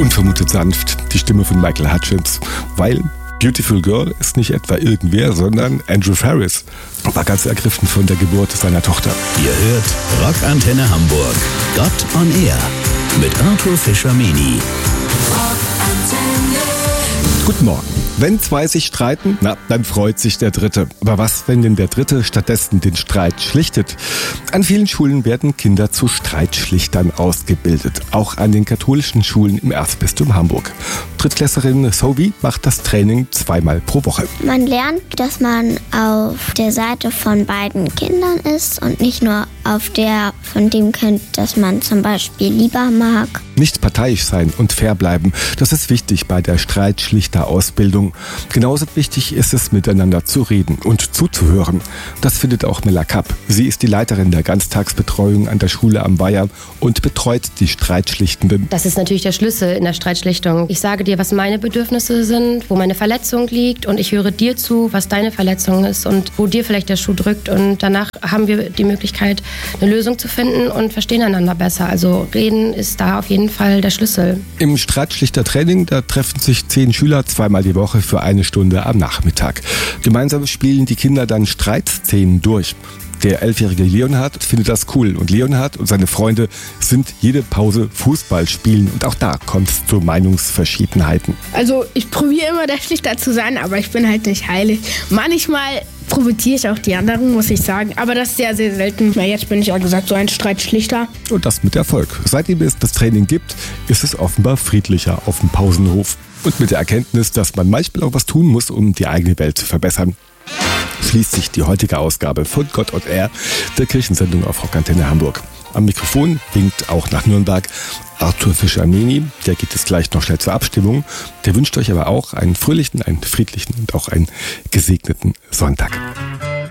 Unvermutet sanft, die Stimme von Michael Hutchence, weil Beautiful Girl ist nicht etwa irgendwer, sondern Andrew Farriss war ganz ergriffen von der Geburt seiner Tochter. Ihr hört Rockantenne Hamburg, Gott on Air mit Arthur Fischer-Meni. Guten Morgen. Wenn zwei sich streiten, dann freut sich der Dritte. Aber was, wenn denn der Dritte stattdessen den Streit schlichtet? An vielen Schulen werden Kinder zu Streitschlichtern ausgebildet. Auch an den katholischen Schulen im Erzbistum Hamburg. Drittklässlerin Sophie macht das Training 2-mal pro Woche. Man lernt, dass man auf der Seite von beiden Kindern ist und nicht nur auf der von dem Kind, das man zum Beispiel lieber mag. Nicht parteiisch sein und fair bleiben, das ist wichtig bei der Streitschlichterausbildung. Genauso wichtig ist es, miteinander zu reden und zuzuhören. Das findet auch Mella Kapp. Sie ist die Leiterin der Ganztagsbetreuung an der Schule am Weiher und betreut die Streitschlichtenden. Das ist natürlich der Schlüssel in der Streitschlichtung. Ich sage dir, was meine Bedürfnisse sind, wo meine Verletzung liegt und ich höre dir zu, was deine Verletzung ist und wo dir vielleicht der Schuh drückt. Und danach haben wir die Möglichkeit, eine Lösung zu finden und verstehen einander besser. Also reden ist da auf jeden Fall der Schlüssel. Im Streitschlichtertraining, da treffen sich 10 Schüler 2-mal die Woche für 1 Stunde am Nachmittag. Gemeinsam spielen die Kinder dann Streitszenen durch. Der 11-jährige Leonhard findet das cool und Leonhard und seine Freunde sind jede Pause Fußball spielen und auch da kommt es zu Meinungsverschiedenheiten. Also ich probiere immer der Schlichter zu sein, aber ich bin halt nicht heilig. Manchmal provoziere ich auch die anderen, muss ich sagen, aber das ist sehr, sehr selten. Weil jetzt bin ich, wie gesagt, so ein Streitschlichter. Und das mit Erfolg. Seitdem es das Training gibt, ist es offenbar friedlicher auf dem Pausenhof. Und mit der Erkenntnis, dass man manchmal auch was tun muss, um die eigene Welt zu verbessern, schließt sich die heutige Ausgabe von Gott on Air, der Kirchensendung auf Rockantenne Hamburg. Am Mikrofon winkt auch nach Nürnberg Arthur Fischer-Meni. Der geht jetzt gleich noch schnell zur Abstimmung. Der wünscht euch aber auch einen fröhlichen, einen friedlichen und auch einen gesegneten Sonntag.